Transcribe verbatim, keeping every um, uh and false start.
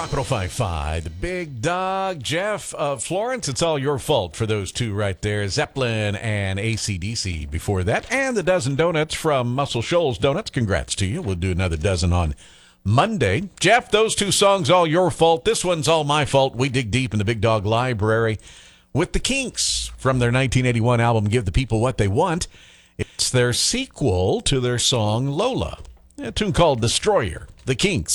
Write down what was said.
Rock one oh five point five, the big dog, Jeff of Florence. It's all your fault for those two right there, Zeppelin and A C D C before that. And the dozen donuts from Muscle Shoals Donuts. Congrats to you. We'll do another dozen on Monday. Jeff, those two songs, all your fault. This one's all my fault. We dig deep in the Big Dog Library with the Kinks from their nineteen eighty-one album, Give the People What They Want. It's their sequel to their song Lola, a tune called Destroyer, the Kinks.